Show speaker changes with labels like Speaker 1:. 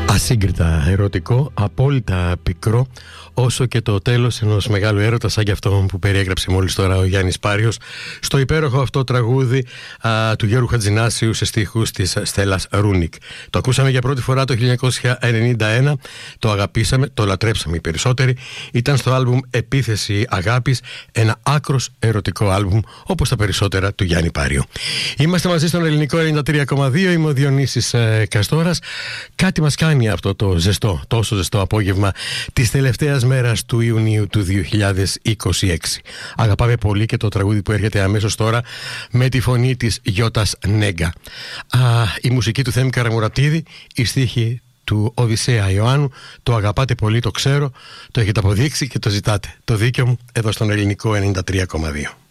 Speaker 1: Ασύγκριτα ερωτικό, απόλυτα πικρό, όσο και το τέλος ενός μεγάλου έρωτα σαν και αυτό που περιέγραψε μόλις τώρα ο Γιάννης Πάριος στο υπέροχο αυτό τραγούδι του Γιώργου Χατζηνάσιου σε στίχους της Στέλλας Ρούνικ. Το ακούσαμε για πρώτη φορά το 1991, το αγαπήσαμε, το λατρέψαμε οι περισσότεροι. Ήταν στο άλμπουμ Επίθεση Αγάπης, ένα άκρος ερωτικό άλμπουμ όπως τα περισσότερα του Γιάννη Πάριου. Είμαστε μαζί στον Ελληνικό 93,2, είμαι ο Διονύσης Καστόρας. Κάτι μας κάνει αυτό το ζεστό, τόσο ζεστό απόγευμα της τελευταίας μέρας του Ιουνίου του 2026. Αγαπάμε πολύ και το τραγούδι που έρχεται αμέσως τώρα με τη φωνή της Γιώτας Νέγκα. Η μουσική του Θέμη Καραμουρατίδη, η στίχη του Οδυσσέα Ιωάννου. Το αγαπάτε πολύ, το ξέρω, το έχετε αποδείξει και το ζητάτε. Το δίκιο μου εδώ στον Ελληνικό 93,2.